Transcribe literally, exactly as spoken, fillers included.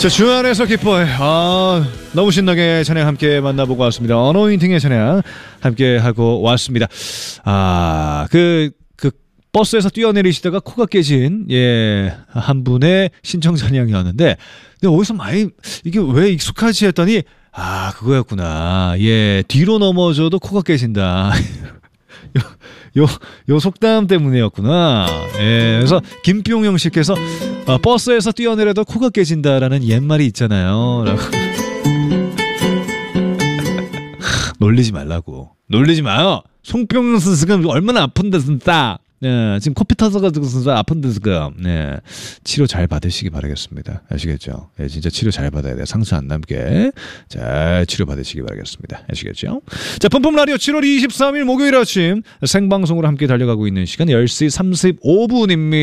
자, 주안에서 기뻐해. 아, 너무 신나게 찬양 함께 만나보고 왔습니다. 어노인팅의 찬양 함께 하고 왔습니다. 아, 그, 그 버스에서 뛰어내리시다가 코가 깨진 예, 한 분의 신청 찬양이었는데, 근데 어디서 많이 이게 왜 익숙하지 했더니 아, 그거였구나. 예, 뒤로 넘어져도 코가 깨진다. 요, 요 속담 때문이었구나. 예, 그래서 김병영 씨께서 어, 버스에서 뛰어내려도 코가 깨진다라는 옛말이 있잖아요. 라고. 놀리지 말라고. 놀리지 마요. 송병영 씨 지금 얼마나 아픈데 진짜. 네, 지금 코피 터져가지고 진짜 아픈데 지금. 네, 치료 잘 받으시기 바라겠습니다. 아시겠죠? 네, 진짜 치료 잘 받아야 돼요. 상처 안 남게 잘 치료 받으시기 바라겠습니다. 아시겠죠? 자, 뿜뿜 라디오 칠월 이십삼일 목요일 아침 생방송으로 함께 달려가고 있는 시간 열 시 삼십오 분입니다.